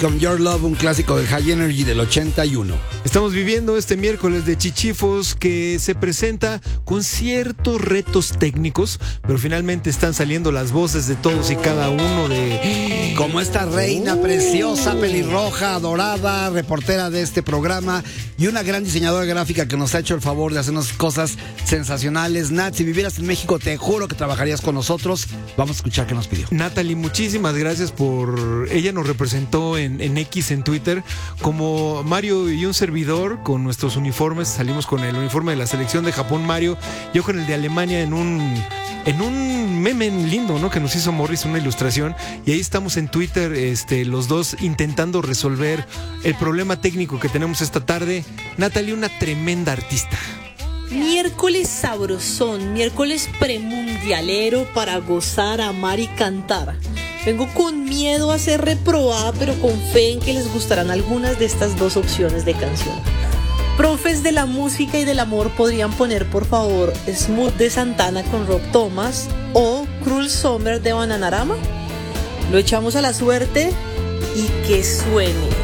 con Your Love, un clásico de High Energy del 81. Estamos viviendo este miércoles de Chichifos que se presenta con ciertos retos técnicos, pero finalmente están saliendo las voces de todos y cada uno de... Como esta reina preciosa, pelirroja, dorada, reportera de este programa y una gran diseñadora gráfica que nos ha hecho el favor de hacernos cosas sensacionales. Nat, si vivieras en México, te juro que trabajarías con nosotros. Vamos a escuchar qué nos pidió. Natalie, muchísimas gracias por... Ella nos representó en X, en Twitter, como Mario y un servidor con nuestros uniformes. Salimos con el uniforme de la selección de Japón, Mario, yo con el de Alemania en un meme lindo, ¿no? Que nos hizo Morris, una ilustración, y ahí estamos en Twitter, los dos intentando resolver el problema técnico que tenemos esta tarde. Natalie, una tremenda artista. Miércoles sabrosón, miércoles premundialero para gozar, amar y cantar. Vengo con miedo a ser reprobada, pero con fe en que les gustarán algunas de estas dos opciones de canción. Profes de la música y del amor, podrían poner por favor Smooth de Santana con Rob Thomas o Cruel Summer de Bananarama. Lo echamos a la suerte y que suene.